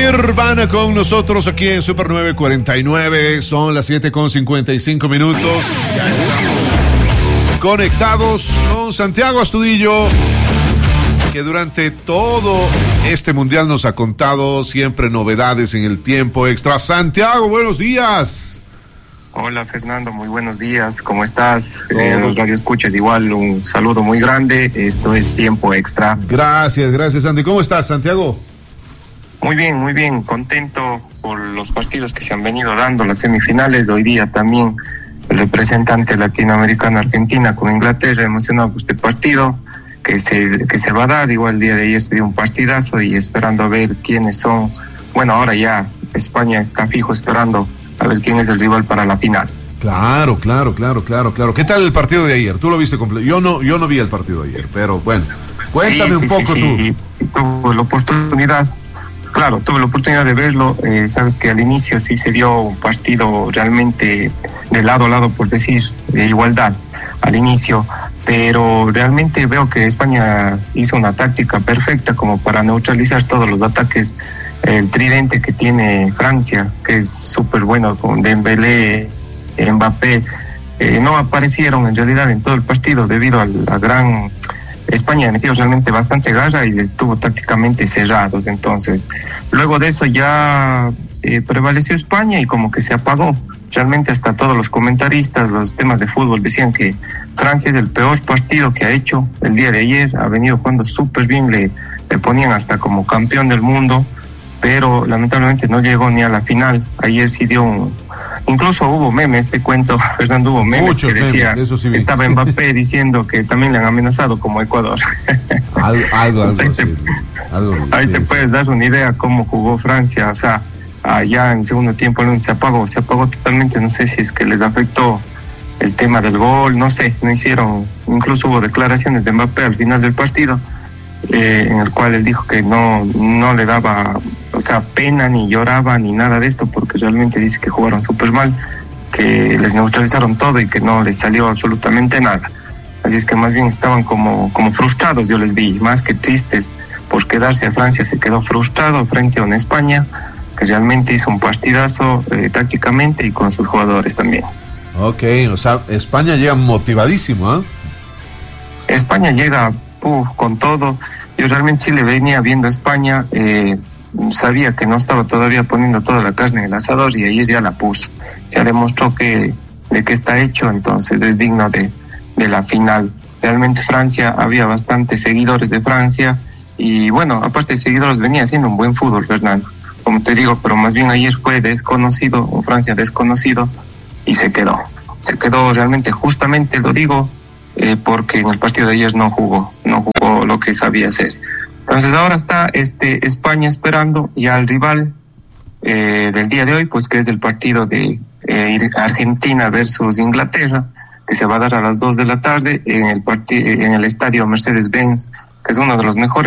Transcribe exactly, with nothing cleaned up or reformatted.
Jair van con nosotros aquí en Super nueve cuarenta y nueve. Son las siete con cincuenta y cinco minutos. Ya estamos conectados con Santiago Astudillo, que durante todo este mundial nos ha contado siempre novedades en el tiempo extra. Santiago, buenos días. Hola Fernando, muy buenos días, ¿cómo estás? Eh, los radioescuchas, igual un saludo muy grande, esto es Tiempo Extra. Gracias, gracias Santi. ¿Cómo estás, Santiago? Muy bien, muy bien, contento por los partidos que se han venido dando, las semifinales. Hoy día también el representante latinoamericano Argentina con Inglaterra, emocionado por este partido que se, que se va a dar. Igual el día de ayer se dio un partidazo y esperando a ver quiénes son. Bueno, ahora ya España está fijo esperando a ver quién es el rival para la final. Claro, claro, claro, claro, claro. ¿Qué tal el partido de ayer? ¿Tú lo viste completo? Yo no, yo no vi el partido de ayer, pero bueno, cuéntame sí, un sí, poco sí, tú. Sí. Tuve la oportunidad, claro, tuve la oportunidad de verlo. Eh, sabes que al inicio sí se dio un partido realmente de lado a lado, por decir, de igualdad al inicio, pero realmente veo que España hizo una táctica perfecta como para neutralizar todos los ataques. El tridente que tiene Francia, que es súper bueno, con Dembélé, Mbappé, eh, no aparecieron en realidad en todo el partido debido a la gran... España ha metido realmente bastante garra y estuvo tácticamente cerrados. Entonces, luego de eso ya eh, prevaleció España y como que se apagó. Realmente hasta todos los comentaristas, los temas de fútbol decían que Francia es el peor partido que ha hecho el día de ayer. Ha venido jugando súper bien, le, le ponían hasta como campeón del mundo, pero lamentablemente no llegó ni a la final. Ayer sí dio un... Incluso hubo memes, te cuento, Fernando, hubo memes Muchos que decía, memes, eso sí vi. Estaba Mbappé diciendo que también le han amenazado como Ecuador. Algo, algo, algo, ahí te, sí, algo ahí sí, te sí. puedes dar una idea cómo jugó Francia. O sea, allá en segundo tiempo se apagó, se apagó totalmente. No sé si es que les afectó el tema del gol, no sé, no hicieron, incluso hubo declaraciones de Mbappé al final del partido, Eh, en el cual él dijo que no, no le daba, o sea, pena ni lloraba ni nada de esto, porque realmente dice que jugaron súper mal, que les neutralizaron todo y que no les salió absolutamente nada. Así es que más bien estaban como, como frustrados, yo les vi, más que tristes por quedarse a Francia. Se quedó frustrado frente a una España que realmente hizo un partidazo eh, tácticamente y con sus jugadores también. Ok, o sea, España llega motivadísimo, ¿eh? España llega uf, con todo. Yo realmente sí le venía viendo a España, eh, sabía que no estaba todavía poniendo toda la carne en el asador y ahí ya la puso. Ya demostró que de qué está hecho, entonces es digno de, de la final. Realmente Francia, había bastantes seguidores de Francia y bueno, aparte de seguidores venía haciendo un buen fútbol, Fernando, como te digo, pero más bien ayer fue desconocido, un Francia desconocido y se quedó. Se quedó realmente, justamente lo digo, Eh, porque en el partido de ayer no jugó, no jugó lo que sabía hacer. Entonces ahora está este España esperando ya al rival eh, del día de hoy, pues que es el partido de eh, Argentina versus Inglaterra, que se va a dar a las dos de la tarde en el, partid- en el estadio Mercedes-Benz, que es uno de los mejores